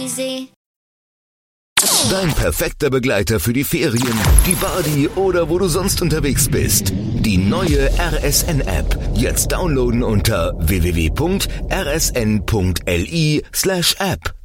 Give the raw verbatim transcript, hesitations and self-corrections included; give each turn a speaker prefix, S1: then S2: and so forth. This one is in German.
S1: Dein perfekter Begleiter für die Ferien, die Party oder wo du sonst unterwegs bist. Die neue R S N-App. Jetzt downloaden unter w w w punkt r s n punkt l i slash app.